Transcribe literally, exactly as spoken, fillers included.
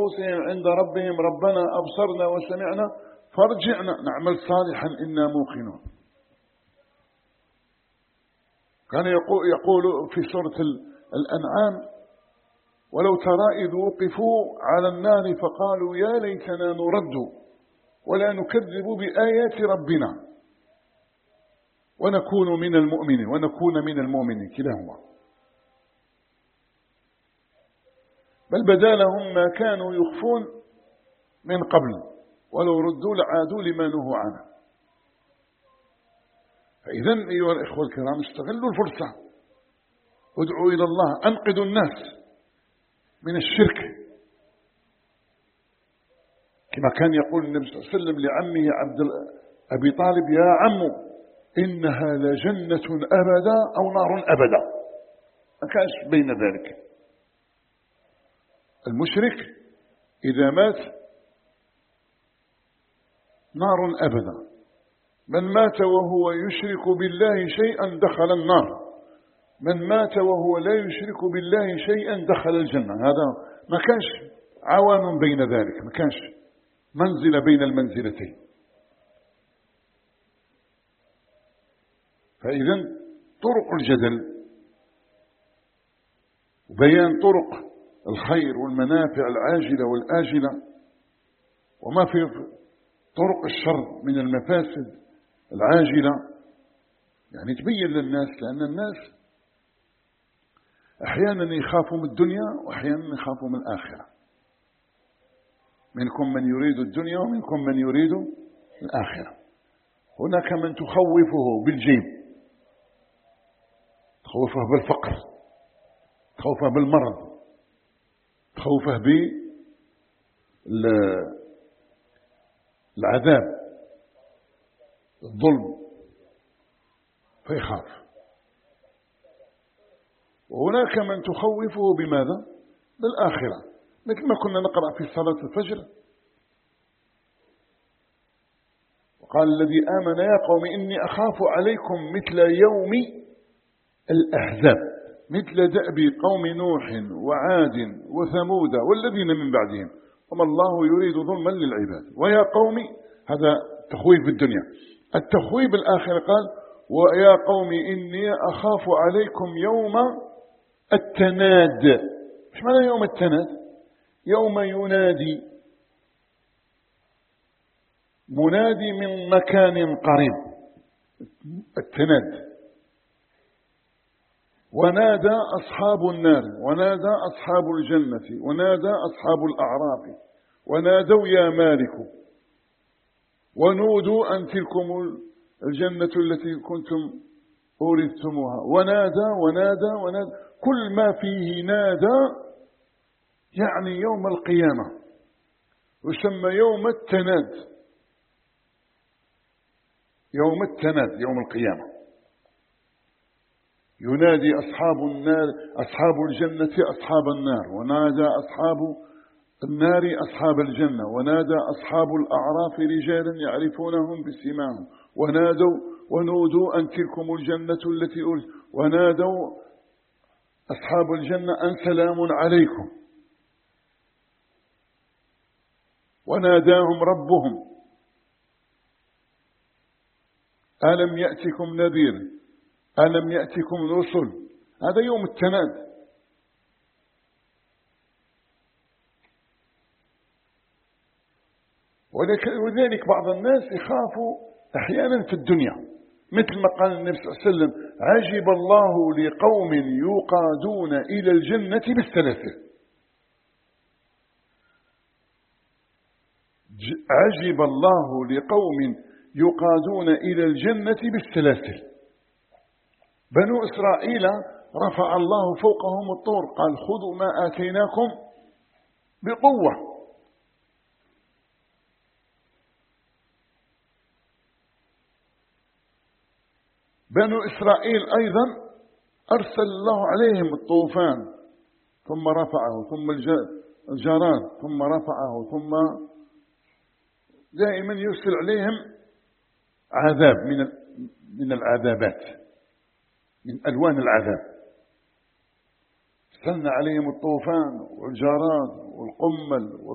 أنفسهم عند ربهم ربنا أبصرنا وسمعنا فارجعنا نعمل صالحا إنا موقنون. كان يقول في سورة الأنعام ولو ترى إذ وقفوا على النار فقالوا يا ليتنا نرد ولا نكذب بآيات ربنا ونكون من المؤمنين ونكون من المؤمنين كلاهما. بل بدا لهم ما كانوا يخفون من قبل ولو ردوا لعادوا لما نهوا عنه. فإذا أيها الإخوة الكرام استغلوا الفرصة ادعوا إلى الله أنقذوا الناس من الشرك كما كان يقول النبي صلى الله عليه وسلم لعمه عبد أبي طالب يا عم إنها لجنة أبدا أو نار أبدا. ما كانش بين ذلك. المشرك إذا مات نار أبدا، من مات وهو يشرك بالله شيئا دخل النار، من مات وهو لا يشرك بالله شيئا دخل الجنة. هذا ما كانش عوان بين ذلك، ما كانش منزل بين المنزلتين. فإذا طرق الجدل وبيان طرق الخير والمنافع العاجلة والآجلة وما في طرق الشر من المفاسد العاجلة يعني تبين للناس، لأن الناس أحيانا يخافوا من الدنيا وأحيانا يخافوا من الآخرة. منكم من يريد الدنيا ومنكم من يريد الآخرة. هناك من تخوفه بالجيب، تخوفه بالفقر، تخوفه بالمرض، تخوفه بالعذاب الظلم فيخاف. وهناك من تخوفه بماذا؟ بالآخرة، مثل ما كنا نقرأ في صلاة الفجر وقال الذي آمن يا قوم إني أخاف عليكم مثل يوم الأحزاب مثل دأب قوم نوح وعاد وثمود والذين من بعدهم وما الله يريد ظلما للعباد. ويا قوم هذا تخويف بالدنيا. التخويف بالآخرة قال ويا قوم إني أخاف عليكم يوم التناد. ايش معنى يوم التناد؟ يوم ينادي منادي من مكان قريب، التناد. ونادى أصحاب النار ونادى أصحاب الجنة ونادى أصحاب الأعراف ونادوا يا مالك ونودوا أن تلكم الجنة التي كنتم أورثتموها. ونادى ونادى ونادى كل ما فيه نادى يعني يوم القيامة يسمى يوم التناد. يوم التناد يوم القيامة ينادي أصحاب النار أصحاب الجنة أصحاب النار ونادى أصحاب النار أصحاب الجنة ونادى أصحاب الأعراف رجالا يعرفونهم بسيماهم ونادوا ونودوا أن تلكم الجنة التي أورث ونادوا أصحاب الجنة أن سلام عليكم وناداهم ربهم ألم يأتكم نذير ألم يأتكم رسل. هذا يوم التناد. ولذلك بعض الناس يخافوا أحيانا في الدنيا مثل ما قال النبي صلى الله عليه وسلم عجب الله لقوم يقادون إلى الجنة بالسلاسل. عجب الله لقوم يقادون إلى الجنة بالسلاسل. بنو إسرائيل رفع الله فوقهم الطور قال خذوا ما آتيناكم بقوة. بنو إسرائيل أيضا أرسل الله عليهم الطوفان ثم رفعه ثم الجراد ثم رفعه ثم دائما يرسل عليهم عذاب من من العذابات من ألوان العذاب. ارسلنا عليهم الطوفان والجراد والقمل